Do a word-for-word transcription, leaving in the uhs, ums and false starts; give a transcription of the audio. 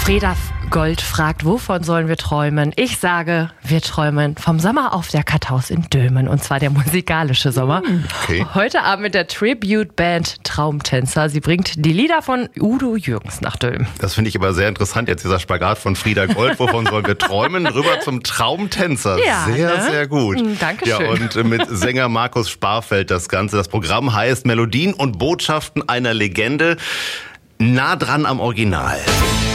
Frieda Gold fragt, wovon sollen wir träumen? Ich sage, wir träumen vom Sommer auf der Karthaus in Dülmen. Und zwar der musikalische Sommer. Okay. Heute Abend mit der Tribute-Band Traumtänzer. Sie bringt die Lieder von Udo Jürgens nach Dülmen. Das finde ich aber sehr interessant, jetzt dieser Spagat von Frieda Gold. Wovon sollen wir träumen? Rüber zum Traumtänzer. Ja, sehr, ne? sehr gut. Dankeschön. Ja, und mit Sänger Markus Sparfeld das Ganze. Das Programm heißt Melodien und Botschaften einer Legende. Nah dran am Original.